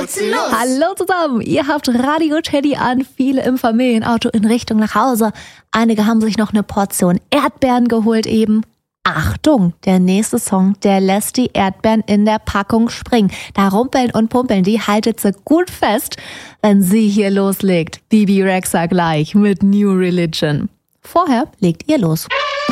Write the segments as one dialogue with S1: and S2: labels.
S1: Furzenlos.
S2: Hallo zusammen, ihr habt Radio Teddy an, viele im Familienauto in Richtung nach Hause. Einige haben sich noch eine Portion Erdbeeren geholt eben. Achtung, der nächste Song, der lässt die Erdbeeren in der Packung springen. Da rumpeln und pumpeln, die haltet sie gut fest, wenn sie hier loslegt. Bibi Rexha gleich mit New Religion. Vorher legt ihr los.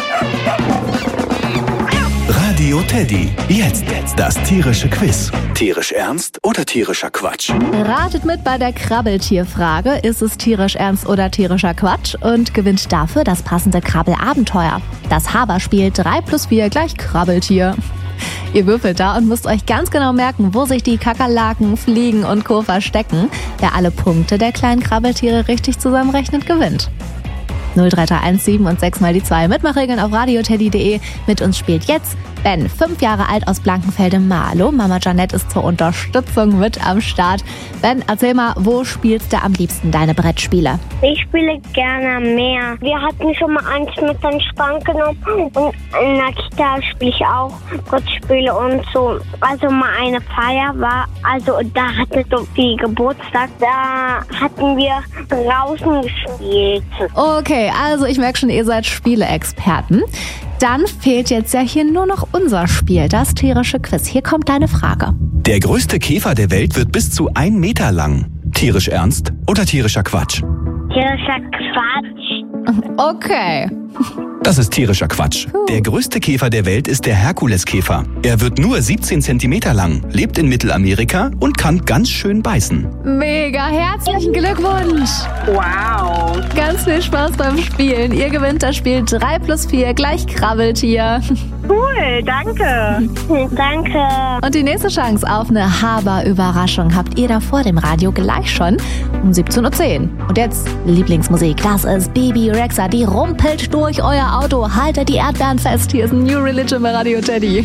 S3: Radio Teddy. Jetzt das tierische Quiz. Tierisch ernst oder tierischer Quatsch?
S2: Ratet mit bei der Krabbeltierfrage. Ist es tierisch ernst oder tierischer Quatsch? Und gewinnt dafür das passende Krabbelabenteuer. Das Haberspiel 3+4 gleich Krabbeltier. Ihr würfelt da und müsst euch ganz genau merken, wo sich die Kakerlaken, Fliegen und Co. verstecken. Wer alle Punkte der kleinen Krabbeltiere richtig zusammenrechnet, gewinnt. 03317 und 6 mal die 2. Mitmachregeln auf radioteddy.de. Mit uns spielt jetzt Ben, 5 Jahre alt aus Blankenfelde-Marlow. Mama Janette ist zur Unterstützung mit am Start. Ben, erzähl mal, wo spielst du am liebsten deine Brettspiele?
S4: Ich spiele gerne am Meer. Wir hatten schon mal eins mit an den Strand genommen und in der Kita spiele ich auch Brettspiele und so. Also mal eine Feier war, also da hatte so viel Geburtstag, da hatten wir draußen gespielt.
S2: Okay, also ich merke schon, ihr seid Spieleexperten. Dann fehlt jetzt ja hier nur noch unser Spiel, das tierische Quiz. Hier kommt deine Frage.
S3: Der größte Käfer der Welt wird bis zu 1 Meter lang. Tierisch ernst oder tierischer Quatsch?
S4: Tierischer Quatsch.
S2: Okay.
S3: Das ist tierischer Quatsch. Der größte Käfer der Welt ist der Herkuleskäfer. Er wird nur 17 Zentimeter lang, lebt in Mittelamerika und kann ganz schön beißen.
S2: Mega, herzlichen Glückwunsch.
S1: Wow.
S2: Ganz viel Spaß beim Spielen. Ihr gewinnt das Spiel 3+4 gleich Krabbeltier.
S1: Cool, danke.
S4: Danke.
S2: Und die nächste Chance auf eine Haber-Überraschung habt ihr da vor dem Radio gleich schon um 17:10 Uhr. Und jetzt Lieblingsmusik. Das ist Bibi Rexha, die rumpelt durch euer Auto. Haltet die Erdbeeren fest. Hier ist New Religion bei Radio Teddy.